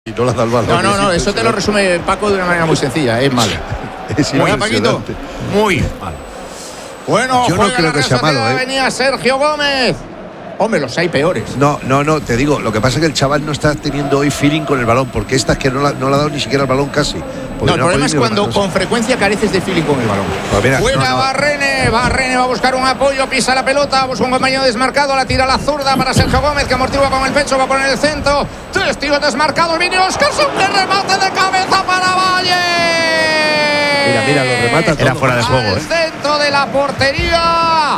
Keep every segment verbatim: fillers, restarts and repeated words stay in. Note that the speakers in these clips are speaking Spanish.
Y no la da el balón. No, no, no, eso te lo resume Paco de una manera muy sencilla, es malo. Es Muy Paquito. Muy mal. Bueno, yo no creo que sea malo, ¿eh? Venía Sergio Gómez. Hombre, los hay peores. No, no, no, te digo, lo que pasa es que el chaval no está teniendo hoy feeling con el balón, porque esta es que no, la, no le ha dado ni siquiera el balón casi. No, el no problema es cuando con frecuencia careces de feeling con el balón. Pues mira, Juega no, no. Barrene, Barrene va a buscar un apoyo, pisa la pelota, busca un compañero desmarcado, la tira a la zurda para Sergio Gómez, que amortigua con el pecho, va a poner el centro. Tres tiros desmarcados, viene Óscarson, que remate de cabeza para Valle. Mira, mira, lo remata todo. Era fuera de juego, Al ¿eh? centro de la portería.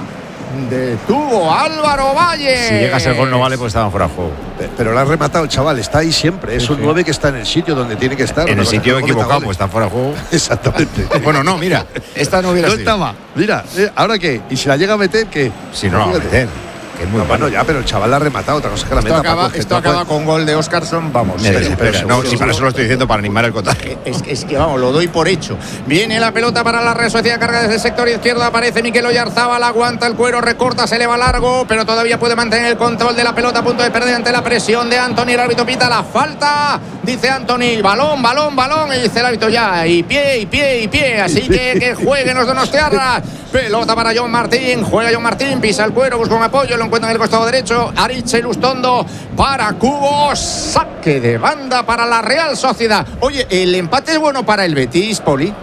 Detuvo Álvaro Valle. Si llega a ser gol no vale, pues estaban fuera de juego. Pero lo ha rematado el chaval, está ahí siempre. Es un sí. nueve que está en el sitio donde tiene que estar. En el sitio equivocado, pues está fuera de juego. Exactamente. Bueno, no, mira, esta no hubiera no sido. estaba. Mira, ¿ahora qué? ¿Y si la llega a meter, qué? Si no la va a meter. Que es muy no, bueno, ya, pero el chaval la ha rematado. Otra cosa que la esto meta. Acaba, Paco, esto acaba con gol de Óscarson, vamos. Sí, sí, pero no, si para eso lo estoy diciendo, para animar el contagio. Es, es que vamos, lo doy por hecho. Viene la pelota para la Real Sociedad, carga desde el sector izquierdo, aparece Mikel Oyarzábal, aguanta el cuero, recorta, se eleva largo, pero todavía puede mantener el control de la pelota, a punto de perder ante la presión de Antony. El árbitro pita la falta, dice Antony, balón, balón, balón, y dice el árbitro ya, y pie, y pie, y pie, así que que jueguen los donostiarras. Pelota para John Martín, juega John Martín, pisa el cuero, busca un apoyo, lo encuentra en el costado derecho, Aritz Lustondo para Cubo, saque de banda para la Real Sociedad. Oye, ¿el empate es bueno para el Betis, Poli?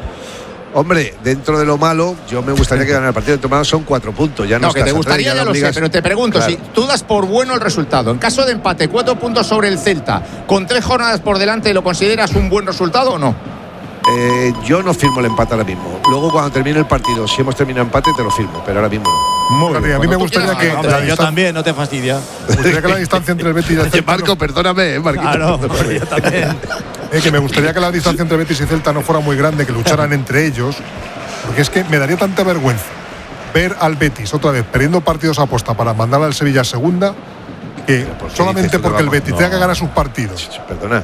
Hombre, dentro de lo malo, yo me gustaría que ganara el partido. Dentro de lo malo son cuatro puntos. Ya no, no que te gustaría, ya, ya lo sé, pero te pregunto, claro. Si tú das por bueno el resultado, en caso de empate, cuatro puntos sobre el Celta, con tres jornadas por delante, ¿lo consideras un buen resultado o no? Eh, yo no firmo el empate ahora mismo. Luego cuando termine el partido, si hemos terminado empate, te lo firmo, pero ahora mismo no. Muy bien, a mí me gustaría que hombre, yo distan... también, no te fastidia. Me gustaría que la distancia entre el Betis y el Celta. Marco, no... perdóname, eh, Marquito. Claro, yo también. Eh, que me gustaría que la distancia entre Betis y Celta no fuera muy grande, que lucharan entre ellos, porque es que me daría tanta vergüenza ver al Betis otra vez perdiendo partidos a posta para mandar al Sevilla a segunda, que solamente porque el Betis no. tenga que ganar sus partidos. Perdona.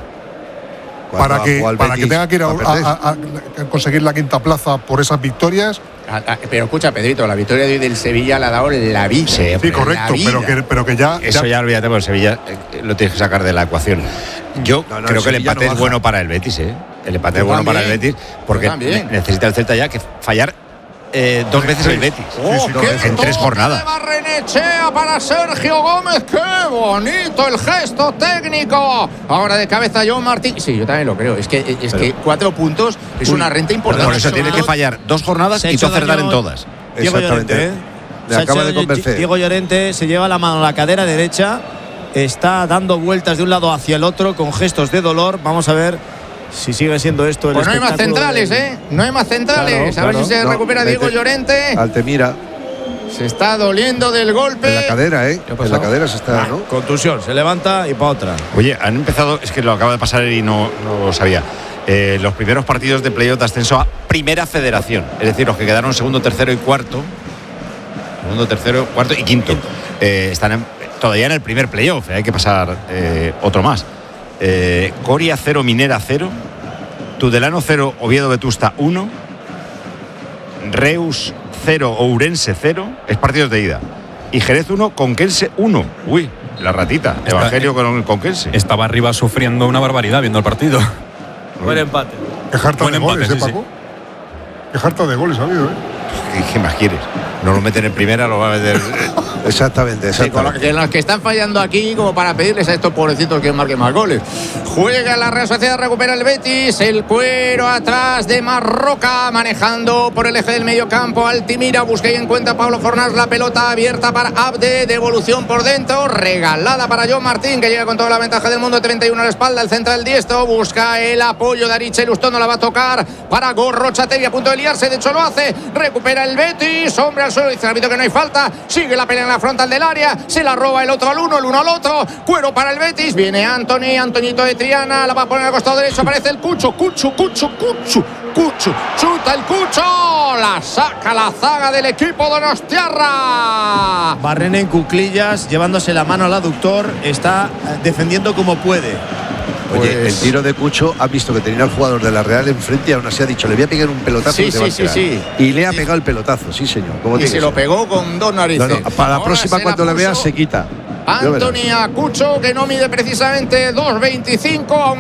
Para que, para que tenga que ir a, a, a, a conseguir la quinta plaza por esas victorias. Pero escucha, Pedrito, la victoria de hoy del Sevilla la ha dado la vida. Sí, sí correcto, pero que, pero que ya. Eso ya, ya olvídate, porque el Sevilla eh, lo tienes que sacar de la ecuación. Yo no, no, creo el que el empate no es bueno para el Betis, ¿eh? El empate Yo es bueno también. para el Betis, porque necesita el Celta ya que fallar. Eh, dos veces el Betis oh, sí, sí, en tres jornadas. Barrenechea para Sergio Gómez, qué bonito el gesto técnico. Ahora de cabeza John Martín. Sí, yo también lo creo. Es que es pero, que cuatro puntos es uy, una renta importante. Por eso tiene que fallar dos jornadas y tú acertar en todas. Diego Llorente, ¿eh? Me acaba de convencer. Diego Llorente se lleva la mano a la cadera derecha, está dando vueltas de un lado hacia el otro con gestos de dolor. Vamos a ver si sigue siendo esto el pues no hay más centrales, de... ¿eh? No hay más centrales. Claro, a ver claro. si se no, recupera Diego vete. Llorente. Altemira. Se está doliendo del golpe. En la cadera, ¿eh? En la cadera se está, ah, ¿no? Contusión, se levanta y para otra. Oye, han empezado, es que lo acaba de pasar y no, no lo sabía. Eh, los primeros partidos de playoff de ascenso a Primera Federación. Es decir, los que quedaron segundo, tercero y cuarto. Segundo, tercero, cuarto y quinto. Eh, están en, todavía en el primer playoff. Eh, hay que pasar eh, otro más. Eh, Coria cero, Minera cero, Tudelano cero, Oviedo Vetusta uno, Reus cero, Ourense cero, es partidos de ida, y Jerez uno, Conquense uno. Uy, la ratita, Está, Evangelio con el Conquense. Estaba arriba sufriendo una barbaridad viendo el partido. Buen empate. Qué jarta Buen de empate, goles, sí, ¿eh, Paco? Sí. Qué jarta de goles ha habido, ¿eh? ¿Qué más quieres? No lo meten en primera, lo va a meter. Exactamente, exactamente. Sí, con los que, los que están fallando aquí, como para pedirles a estos pobrecitos que marquen más goles. Juega la Real Sociedad, recupera el Betis, el cuero atrás de Marroca, manejando por el eje del medio campo. Altimira, busca y encuentra Pablo Fornás, la pelota abierta para Abde, devolución por dentro, regalada para John Martín, que llega con toda la ventaja del mundo, treinta y uno a la espalda, el central diestro, busca el apoyo de Aritz Lustondo, la va a tocar para Gorrochategui, a punto de liarse, de hecho lo hace, recupera el Betis, hombre al suelo, dice el árbitro que no hay falta, sigue la pelea en la frontal del área, se la roba el otro al uno, el uno al otro, cuero para el Betis, viene Antony, Antoñito de Triana, la va a poner al costado derecho, aparece el Cucho, Cucho, Cucho, Cucho, Cucho, chuta el Cucho, la saca la zaga del equipo donostiarra. Barrene en cuclillas, llevándose la mano al aductor, está defendiendo como puede. Oye, pues... el tiro de Cucho ha visto que tenía al jugador de la Real enfrente y aún así ha dicho, le voy a pegar un pelotazo. Sí, y sí, sí, sí. Y le ha sí. pegado el pelotazo, sí señor. Y se lo pegó con dos narices. No, no, para la Ahora próxima cuando la le veas se quita. Ya verás. Anthony Acucho, que no mide precisamente dos veinticinco.